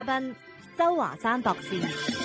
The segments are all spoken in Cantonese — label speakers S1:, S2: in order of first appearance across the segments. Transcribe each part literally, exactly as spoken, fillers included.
S1: 賓周華山博士。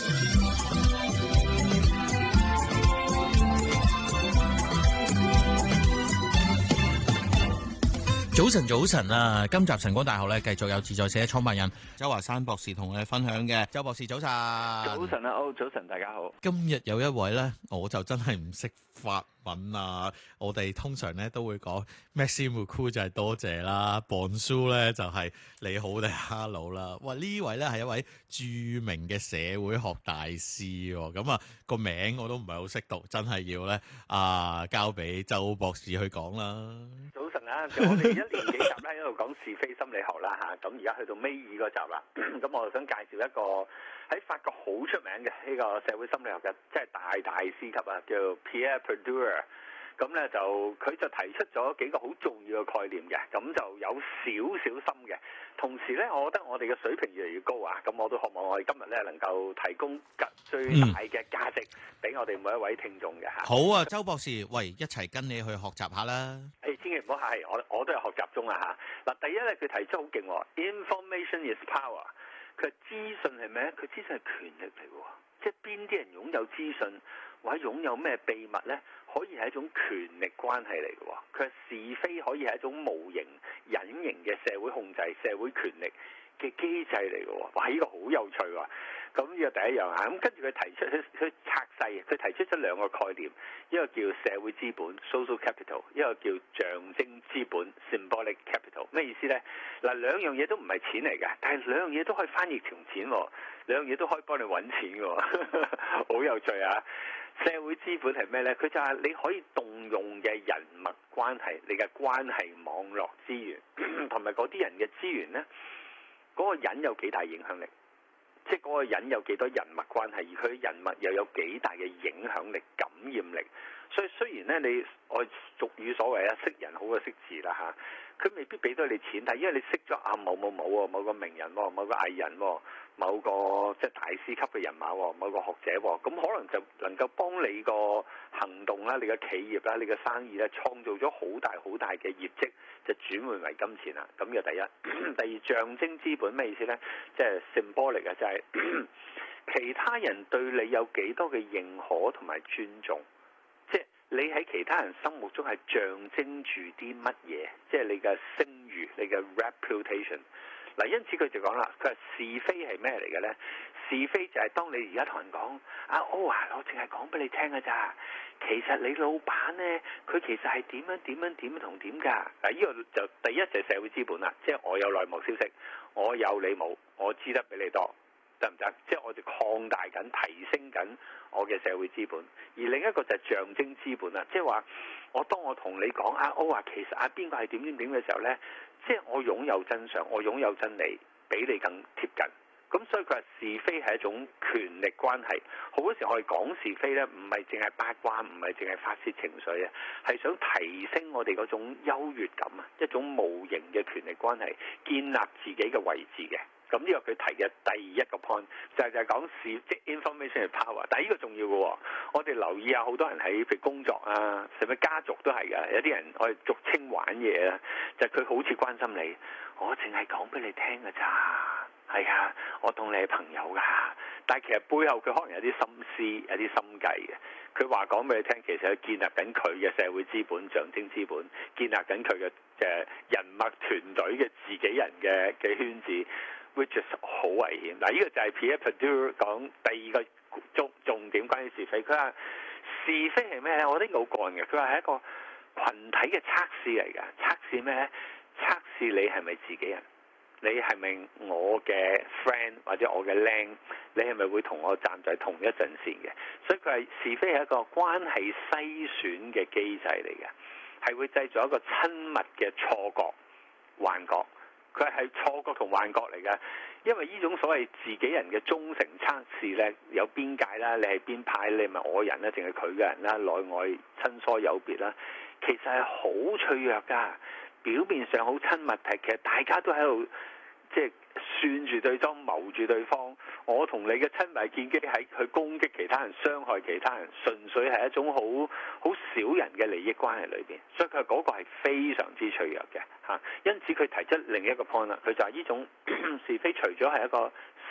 S2: 早晨，早晨啊！今集晨光大學咧，繼續有自在社創辦人周華山博士同我哋分享嘅。周博士，早晨。
S3: 早晨啊，歐，早晨，大家好。
S2: 今日有一位咧，我就真係唔識法文啊！我哋通常咧都會講 Merci beaucoup 就係多謝啦 Bonjour 咧就係你好定 Hello 啦。哇！呢位咧係一位著名嘅社會學大師喎。咁啊個名我都唔係好識讀，真係要咧啊交俾周博士去講啦。
S3: 早晨啊，我哋一連幾集咧喺度講是非心理學啦嚇，咁而家去到尾二嗰集啦，咁我就想介紹一個喺法國好出名嘅呢個社會心理學嘅即係大大師級啊，叫 Pierre Bourdieu。咁咧就佢就提出咗幾個好重要嘅概念嘅，咁就有少少深嘅。同時咧，我覺得我哋嘅水平越嚟越高啊！咁我都希望我哋今日咧能夠提供最大嘅價值俾我哋每一位聽眾嘅嚇。
S2: 好啊，周博士，喂，一齊跟你去學習下啦。
S3: 誒，千祈唔好客氣，我我都係學習中啊嚇。嗱，第一咧，佢提出好勁喎 ，information is power。佢資訊係咩？佢資訊係權力嚟嘅喎，即係邊啲人擁有資訊或者擁有咩秘密咧？可以係一種權力關係嚟嘅喎，佢係是非可以係一種無形隱形嘅社會控制、社會權力嘅機制嚟嘅喎，哇！呢個好有趣喎。咁呢個第一樣啊，咁跟住佢提出佢佢拆細，佢提出咗兩個概念，一個叫社會資本 （social capital），一個叫象徵資本 （symbolic capital）。咩意思呢？嗱，兩樣嘢都唔係錢嚟嘅，但係兩樣嘢都可以翻譯成錢喎，兩樣嘢都可以幫你揾錢嘅喎，好有趣啊！社會資本係咩呢？佢就係你可以動用嘅人脈關係，你嘅關係網絡資源，同埋嗰啲人嘅資源呢，嗰、嗰個人有幾大影響力？即係嗰個人有幾多人脈關係，而佢人脈又有幾大嘅影響力、感染力。所以雖然咧，你我俗語所謂啊，識人好過識字啦嚇，佢未必俾到你錢，但係因為你識咗啊某某某喎，某個名人喎，某個藝人喎，某個即係大師級嘅人馬喎，某個學者喎，咁可能就能夠幫你個行動啦、你嘅企業啦、你嘅生意咧，創造咗好大好大嘅業績，就轉換為金錢啦。咁嘅第一，第二象徵資本咩意思咧？即係 symbolic 啊，就係其他人對你有幾多嘅認可同埋尊重。你喺其他人心目中係象徵住啲乜嘢？即係你嘅聲譽、你嘅 reputation。嗱，因此佢就講啦，佢話是非係咩嚟嘅呢？是非就係當你而家同人講啊，哦啊，我淨係講俾你聽㗎咋。其實你老闆呢，佢其實係點樣點樣點樣同點㗎？嗱，呢個就第一就係社會資本啦，即係我有內幕消息，我有你冇，我知得比你多。得唔得？即係我哋擴大緊、提升緊我嘅社會資本，而另一個就係象徵資本啦。即係話，我當我同你講啊，我話其實啊邊個係點點點嘅時候呢，即係我擁有真相，我擁有真理，比你更貼近。咁所以佢話是非係一種權力關係。好多時我哋講是非呢，唔係淨係八卦，唔係淨係發泄情緒啊，係想提升我哋嗰種優越感啊，一種無形嘅權力關係，建立自己嘅位置嘅。咁呢個佢提嘅第一個 point 就係就係講是即 information is power， 但係呢個重要嘅喎。我哋留意下，好多人喺譬如工作啊，甚至家族都係㗎。有啲人我哋俗稱玩嘢啊，就係佢好似關心你，我淨係講俾你聽㗎咋，係啊，我當你係朋友㗎。但係其實背後佢可能有啲心思，有啲心計嘅。佢話講俾你聽，其實係建立緊佢嘅社會資本、象徵資本，建立緊佢嘅誒人脈團隊嘅自己人嘅嘅圈子。which is 好危險。嗱，呢個就係 Pierre Bourdieu 講第二個重重點關於是非。佢話是非係咩咧？我覺得好個人嘅。佢話係一個群體嘅測試嚟㗎。測試咩咧？測試你係咪自己人？你係咪我嘅 friend 或者我嘅靚？你係咪會同我站在同一陣線嘅？所以佢係是非係一個關係篩選嘅機制嚟嘅，係會製造一個親密嘅錯覺、幻覺。佢係錯覺同幻覺嚟嘅，因為呢種所謂自己人嘅忠誠測試呢，有邊界啦，你係邊派，你係咪我人啦，定係佢嘅人啦，內外親疏有別啦，其實係好脆弱㗎。表面上好親密，但其實大家都喺度即係算住對方、謀住對方。我同你嘅親密建基喺去攻擊其他人、傷害其他人，純粹係一種好好少人嘅利益關係裏邊。所以佢嗰個係非常之脆弱嘅嚇。因此佢提出另一個 point 啦，佢就係呢種是非除咗係一個